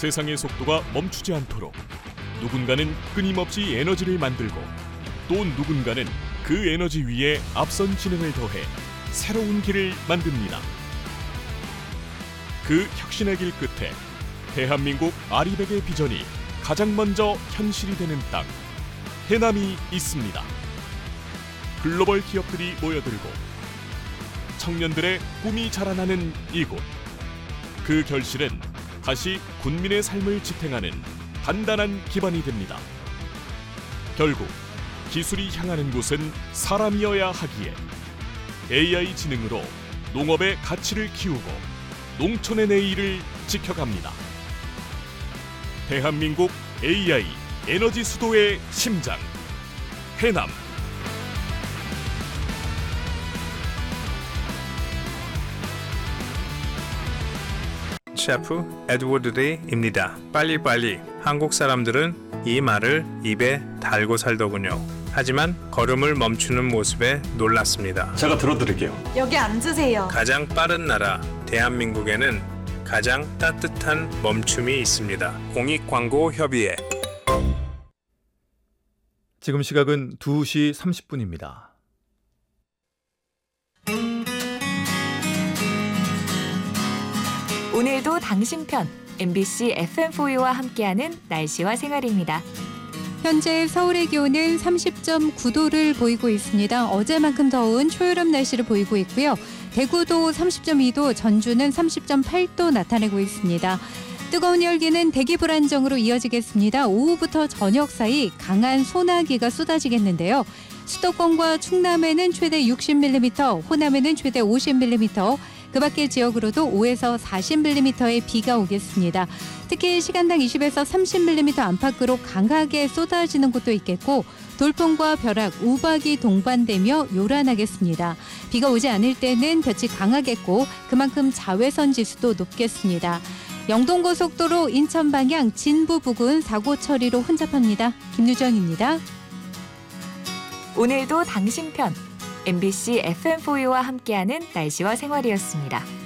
세상의 속도가 멈추지 않도록 누군가는 끊임없이 에너지를 만들고 또 누군가는 그 에너지 위에 앞선 지능을 더해 새로운 길을 만듭니다. 그 혁신의 길 끝에 대한민국 아리백의 비전이 가장 먼저 현실이 되는 땅, 해남이 있습니다. 글로벌 기업들이 모여들고 청년들의 꿈이 자라나는 이곳. 그 결실은 다시 군민의 삶을 지탱하는 단단한 기반이 됩니다. 결국 기술이 향하는 곳은 사람이어야 하기에 AI 지능으로 농업의 가치를 키우고 농촌의 내일을 지켜갑니다. 대한민국 AI 에너지 수도의 심장, 해남. 셰프 에드워드 데이입니다. 빨리빨리. 한국 사람들은 이 말을 입에 달고 살더군요. 하지만 걸음을 멈추는 모습에 놀랐습니다. 제가 들어드릴게요. 여기 앉으세요. 가장 빠른 나라 대한민국에는 가장 따뜻한 멈춤이 있습니다. 공익광고협의회. 지금 시각은 2시 30분입니다. 오늘도 당신 편 MBC FM4U와 함께하는 날씨와 생활입니다. 현재 서울의 기온은 30.9도를 보이고 있습니다. 어제만큼 더운 초여름 날씨를 보이고 있고요. 대구도 30.2도, 전주는 30.8도 나타내고 있습니다. 뜨거운 열기는 대기 불안정으로 이어지겠습니다. 오후부터 저녁 사이 강한 소나기가 쏟아지겠는데요. 수도권과 충남에는 최대 60mm, 호남에는 최대 50mm, 그 밖의 지역으로도 5에서 40mm의 비가 오겠습니다. 특히 시간당 20에서 30mm 안팎으로 강하게 쏟아지는 곳도 있겠고 돌풍과 벼락, 우박이 동반되며 요란하겠습니다. 비가 오지 않을 때는 볕이 강하겠고 그만큼 자외선 지수도 높겠습니다. 영동고속도로 인천 방향 진부 부근 사고 처리로 혼잡합니다. 김유정입니다. 오늘도 당신 편 MBC FM4U와 함께하는 날씨와 생활이었습니다.